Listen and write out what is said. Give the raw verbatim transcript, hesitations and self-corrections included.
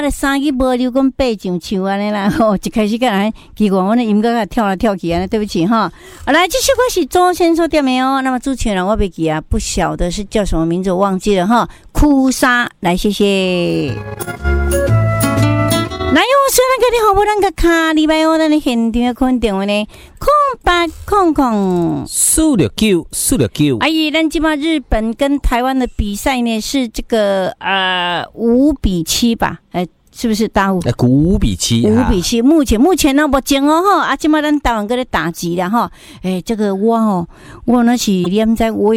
的三句无溜讲八上唱安尼啦，吼，一开始个人奇怪，我的音乐啊跳来跳去安尼，对不起哈。好来，这首歌是周先生点的哦。那么主持人我别记啊，不晓得是叫什么名字，我忘记了哈。哭砂，来谢谢。来，我说那个你好不？那个卡礼拜五咱的现场看电话呢，空八空空四六九四六九。 哎呀，咱今嘛日本跟台湾的比赛呢是这个呃五比七吧？哎、呃，是不是大五？ 哎，五比七， 五比七。目前目前呢，目前哦哈，啊，今嘛咱台湾搁咧打击了哈。哎，这个我哦，我那是念在我。